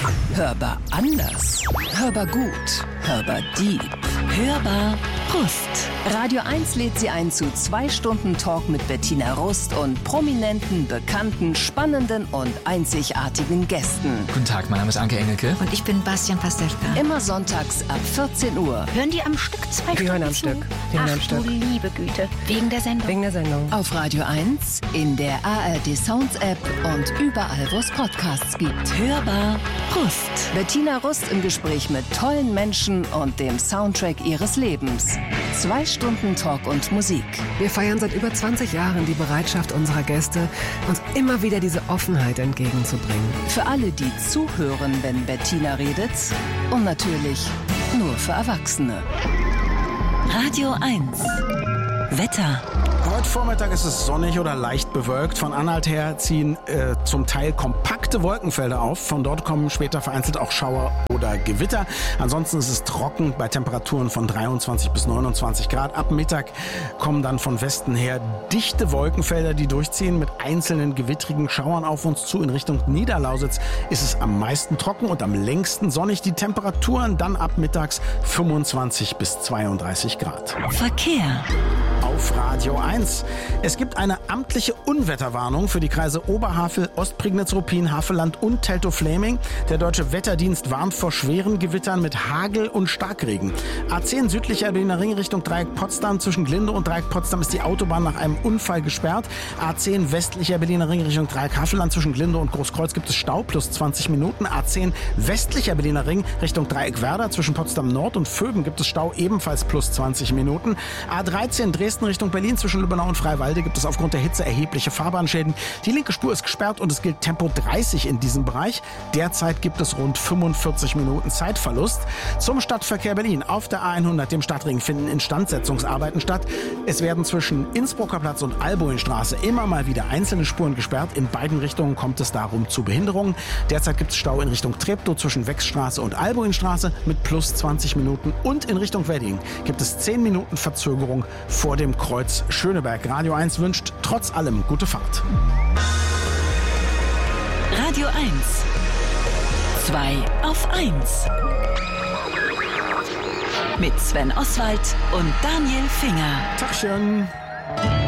Hörbar anders. Hörbar gut. Hörbar deep. Hörbar Rust. Radio 1 lädt Sie ein zu 2 Stunden Talk mit Bettina Rust und prominenten, bekannten, spannenden und einzigartigen Gästen. Guten Tag, mein Name ist Anke Engelke. Und ich bin Bastian Pastewka. Immer sonntags ab 14 Uhr. Hören die am Stück 2 Stunden? Die hören am zu? Stück. Die hören am Ach Stück. du liebe Güte. Wegen der Sendung. Wegen der Sendung. Auf Radio 1, in der ARD Sounds App und überall, wo es Podcasts gibt. Hörbar Rust. Bettina Rust im Gespräch mit tollen Menschen und dem Soundtrack ihres Lebens. 2 Stunden Talk und Musik. Wir feiern seit über 20 Jahren die Bereitschaft unserer Gäste, uns immer wieder diese Offenheit entgegenzubringen. Für alle, die zuhören, wenn Bettina redet. Und natürlich nur für Erwachsene. Radio 1. Wetter. Heute Vormittag ist es sonnig oder leicht bewölkt. Von Anhalt her ziehen zum Teil kompakte Wolkenfelder auf. Von dort kommen später vereinzelt auch Schauer oder Gewitter. Ansonsten ist es trocken bei Temperaturen von 23 bis 29 Grad. Ab Mittag kommen dann von Westen her dichte Wolkenfelder, die durchziehen mit einzelnen gewittrigen Schauern auf uns zu. In Richtung Niederlausitz ist es am meisten trocken und am längsten sonnig. Die Temperaturen dann ab mittags 25 bis 32 Grad. Verkehr. Auf Radio 1. Es gibt eine amtliche Unwetterwarnung für die Kreise Oberhavel, Ostprignitz, Ruppin, Havelland und Teltow-Fläming. Der Deutsche Wetterdienst warnt vor schweren Gewittern mit Hagel und Starkregen. A10 südlicher Berliner Ring Richtung Dreieck Potsdam. Zwischen Glinde und Dreieck Potsdam ist die Autobahn nach einem Unfall gesperrt. A10 westlicher Berliner Ring Richtung Dreieck Havelland. Zwischen Glinde und Großkreuz gibt es Stau plus 20 Minuten. A10 westlicher Berliner Ring Richtung Dreieck Werder. Zwischen Potsdam Nord und Vöben gibt es Stau ebenfalls plus 20 Minuten. A13 Dresden Richtung Berlin. Zwischen Lübbenau und Freiwalde gibt es aufgrund der Hitze erhebliche Fahrbahnschäden. Die linke Spur ist gesperrt und es gilt Tempo 30 in diesem Bereich. Derzeit gibt es rund 45 Minuten Zeitverlust. Zum Stadtverkehr Berlin. Auf der A100, dem Stadtring, finden Instandsetzungsarbeiten statt. Es werden zwischen Innsbrucker Platz und Alboinstraße immer mal wieder einzelne Spuren gesperrt. In beiden Richtungen kommt es darum zu Behinderungen. Derzeit gibt es Stau in Richtung Treptow zwischen Wechsstraße und Alboinstraße mit plus 20 Minuten. Und in Richtung Wedding gibt es 10 Minuten Verzögerung vor dem Kreuz Schöneberg. Radio 1 wünscht trotz allem gute Fahrt. Radio 1. 2 auf 1. Mit Sven Oswald und Daniel Finger. Tagchen.